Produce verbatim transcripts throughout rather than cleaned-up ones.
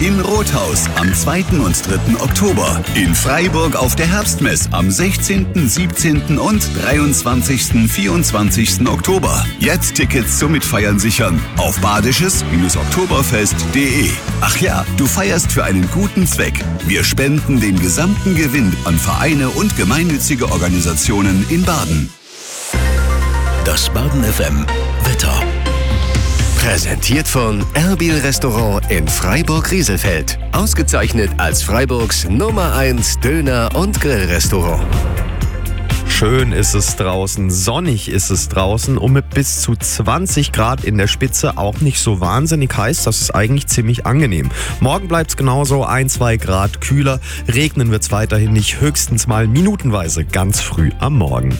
in Rothaus am zweiten und dritten Oktober, in Freiburg auf der Herbstmess am sechzehnten, siebzehnten und dreiundzwanzigsten, vierundzwanzigsten Oktober. Jetzt Tickets zum Mitfeiern sichern auf badisches Oktoberfest punkt de. Ach ja, du feierst für einen guten Zweck. Wir spenden den gesamten Gewinn an Vereine und gemeinnützige Organisationen in Baden. Das Baden F M Wetter. Präsentiert von Erbil Restaurant in Freiburg-Rieselfeld. Ausgezeichnet als Freiburgs Nummer eins Döner- und Grillrestaurant. Schön ist es draußen, sonnig ist es draußen und mit bis zu zwanzig Grad in der Spitze auch nicht so wahnsinnig heiß. Das ist eigentlich ziemlich angenehm. Morgen bleibt es genauso, ein, zwei Grad kühler. Regnen wird es weiterhin nicht, höchstens mal minutenweise ganz früh am Morgen.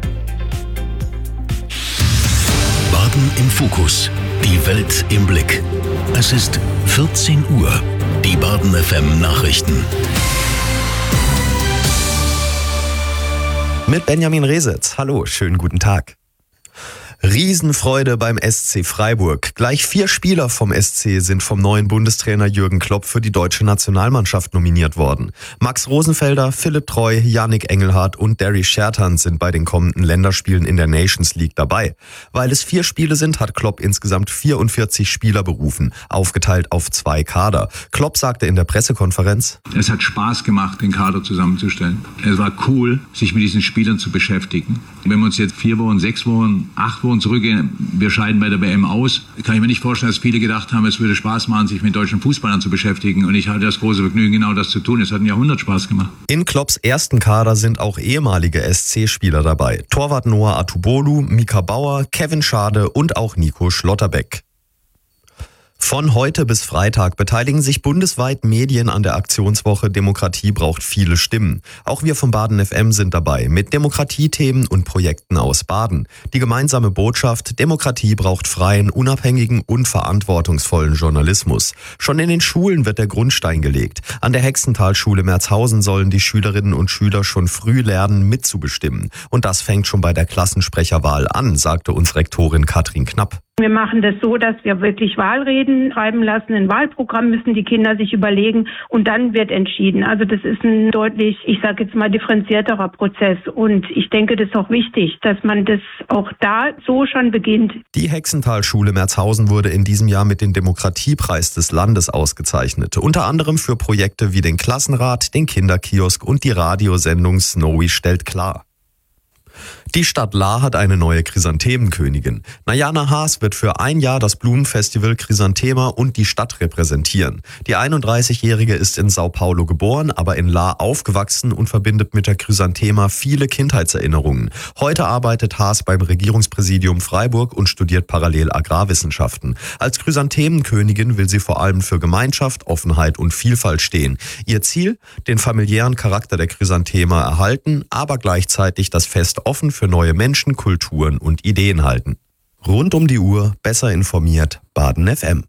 Baden im Fokus. Die Welt im Blick. Es ist vierzehn Uhr. Die Baden F M Nachrichten. Mit Benjamin Resitz. Hallo, schönen guten Tag. Riesenfreude beim S C Freiburg. Gleich vier Spieler vom S C sind vom neuen Bundestrainer Jürgen Klopp für die deutsche Nationalmannschaft nominiert worden. Max Rosenfelder, Philipp Treu, Yannick Engelhardt und Derry Schertan sind bei den kommenden Länderspielen in der Nations League dabei. Weil es vier Spiele sind, hat Klopp insgesamt vierundvierzig Spieler berufen, aufgeteilt auf zwei Kader. Klopp sagte in der Pressekonferenz: Es hat Spaß gemacht, den Kader zusammenzustellen. Es war cool, sich mit diesen Spielern zu beschäftigen. Wenn wir uns jetzt vier Wochen, sechs Wochen, acht Wochen zurückgehen, wir scheiden bei der W M aus, kann ich mir nicht vorstellen, dass viele gedacht haben, es würde Spaß machen, sich mit deutschen Fußballern zu beschäftigen. Und ich hatte das große Vergnügen, genau das zu tun. Es hat ein Jahrhundert Spaß gemacht. In Klopps ersten Kader sind auch ehemalige S C-Spieler dabei. Torwart Noah Atubolu, Mika Bauer, Kevin Schade und auch Nico Schlotterbeck. Von heute bis Freitag beteiligen sich bundesweit Medien an der Aktionswoche Demokratie braucht viele Stimmen. Auch wir vom Baden F M sind dabei mit Demokratiethemen und Projekten aus Baden. Die gemeinsame Botschaft: Demokratie braucht freien, unabhängigen und verantwortungsvollen Journalismus. Schon in den Schulen wird der Grundstein gelegt. An der Hexenthalschule Merzhausen sollen die Schülerinnen und Schüler schon früh lernen, mitzubestimmen. Und das fängt schon bei der Klassensprecherwahl an, sagte uns Rektorin Katrin Knapp. Wir machen das so, dass wir wirklich Wahlreden schreiben lassen. Ein Wahlprogramm müssen die Kinder sich überlegen und dann wird entschieden. Also das ist ein deutlich, ich sage jetzt mal, differenzierterer Prozess. Und ich denke, das ist auch wichtig, dass man das auch da so schon beginnt. Die Hexenthalschule Merzhausen wurde in diesem Jahr mit dem Demokratiepreis des Landes ausgezeichnet. Unter anderem für Projekte wie den Klassenrat, den Kinderkiosk und die Radiosendung Snowy stellt klar. Die Stadt Lahr hat eine neue Chrysanthemenkönigin. Najana Haas wird für ein Jahr das Blumenfestival Chrysanthema und die Stadt repräsentieren. Die einunddreißigjährige ist in Sao Paulo geboren, aber in Lahr aufgewachsen und verbindet mit der Chrysanthema viele Kindheitserinnerungen. Heute arbeitet Haas beim Regierungspräsidium Freiburg und studiert parallel Agrarwissenschaften. Als Chrysanthemenkönigin will sie vor allem für Gemeinschaft, Offenheit und Vielfalt stehen. Ihr Ziel: den familiären Charakter der Chrysanthema erhalten, aber gleichzeitig das Fest offen für neue Menschen, Kulturen und Ideen halten. Rund um die Uhr, besser informiert, Baden F M.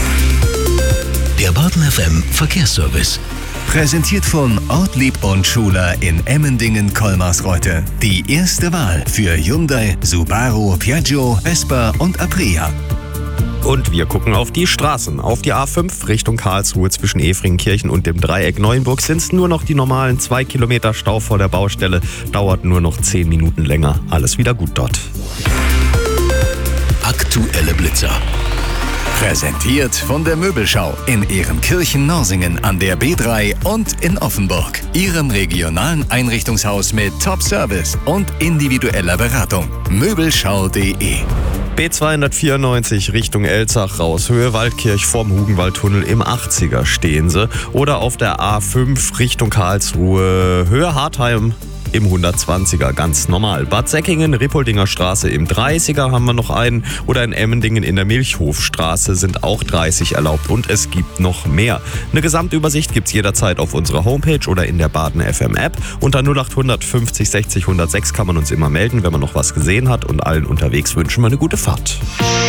Der Baden F M Verkehrsservice. Präsentiert von Ortlieb und Schuler in Emmendingen-Kolmarsreuth. Die erste Wahl für Hyundai, Subaru, Piaggio, Vespa und Aprilia. Und wir gucken auf die Straßen. Auf die A fünf Richtung Karlsruhe zwischen Efringkirchen und dem Dreieck Neuenburg sind es nur noch die normalen zwei Kilometer Stau vor der Baustelle. Dauert nur noch zehn Minuten länger. Alles wieder gut dort. Aktuelle Blitzer. Präsentiert von der Möbelschau in Ehrenkirchen-Norsingen an der B drei und in Offenburg. Ihrem regionalen Einrichtungshaus mit Top-Service und individueller Beratung. Möbelschau punkt de. B zweihundertvierundneunzig Richtung Elzach raus, Höhe Waldkirch vorm Hugenwaldtunnel im achtziger stehen sie. Oder auf der A fünf Richtung Karlsruhe, Höhe Hartheim im hundertzwanziger, ganz normal. Bad Säckingen, Rippoldinger Straße im dreißiger haben wir noch einen. Oder in Emmendingen in der Milchhofstraße sind auch dreißig erlaubt. Und es gibt noch mehr. Eine Gesamtübersicht gibt's jederzeit auf unserer Homepage oder in der Baden F M App. Unter null acht hundert fünfzig sechzig hundertsechs kann man uns immer melden, wenn man noch was gesehen hat. Und allen unterwegs wünschen wir eine gute Fahrt.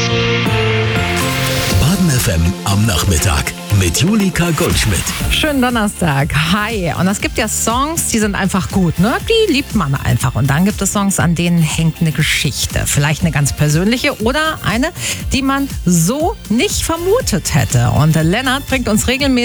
Baden F M am Nachmittag mit Julika Goldschmidt. Schönen Donnerstag. Hi. Und es gibt ja Songs, die sind einfach gut, ne? Die liebt man einfach. Und dann gibt es Songs, an denen hängt eine Geschichte. Vielleicht eine ganz persönliche oder eine, die man so nicht vermutet hätte. Und Lennart bringt uns regelmäßig